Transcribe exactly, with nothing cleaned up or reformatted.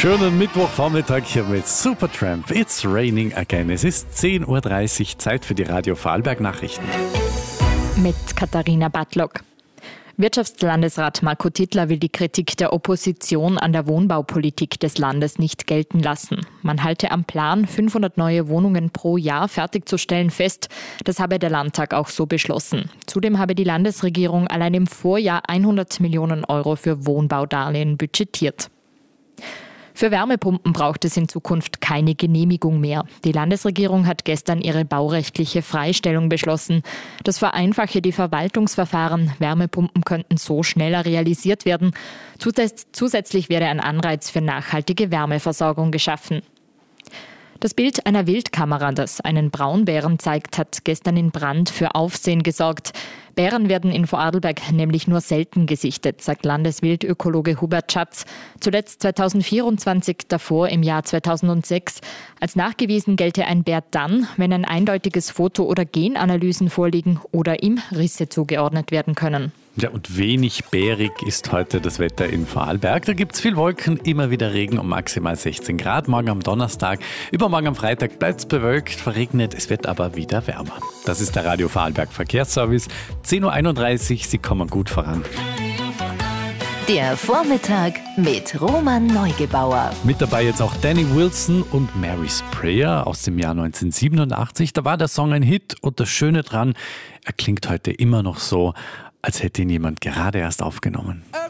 Schönen Mittwochvormittag hier mit Supertramp. It's raining again. Es ist zehn Uhr dreißig, Zeit für die Radio Vorarlberg Nachrichten. Mit Katharina Bartlock. Wirtschaftslandesrat Marco Tittler will die Kritik der Opposition an der Wohnbaupolitik des Landes nicht gelten lassen. Man halte am Plan, fünfhundert neue Wohnungen pro Jahr fertigzustellen, fest. Das habe der Landtag auch so beschlossen. Zudem habe die Landesregierung allein im Vorjahr hundert Millionen Euro für Wohnbaudarlehen budgetiert. Für Wärmepumpen braucht es in Zukunft keine Genehmigung mehr. Die Landesregierung hat gestern ihre baurechtliche Freistellung beschlossen. Das vereinfache die Verwaltungsverfahren. Wärmepumpen könnten so schneller realisiert werden. Zusätzlich werde ein Anreiz für nachhaltige Wärmeversorgung geschaffen. Das Bild einer Wildkamera, das einen Braunbären zeigt, hat gestern in Brand für Aufsehen gesorgt. Bären werden in Vorarlberg nämlich nur selten gesichtet, sagt Landeswildökologe Hubert Schatz. Zuletzt zweitausendvierundzwanzig, davor im Jahr zweitausendsechs. Als nachgewiesen gelte ein Bär dann, wenn ein eindeutiges Foto- oder Genanalysen vorliegen oder ihm Risse zugeordnet werden können. Ja, und wenig bärig ist heute das Wetter in Vorarlberg. Da gibt es viel Wolken, immer wieder Regen um maximal sechzehn Grad. Morgen am Donnerstag, übermorgen am Freitag bleibt es bewölkt, verregnet. Es wird aber wieder wärmer. Das ist der Radio Vorarlberg Verkehrsservice. zehn Uhr einunddreißig, Sie kommen gut voran. Der Vormittag mit Roman Neugebauer. Mit dabei jetzt auch Danny Wilson und Mary Sprayer aus dem Jahr neunzehnhundertsiebenundachtzig. Da war der Song ein Hit und das Schöne dran, er klingt heute immer noch so, als hätte ihn jemand gerade erst aufgenommen.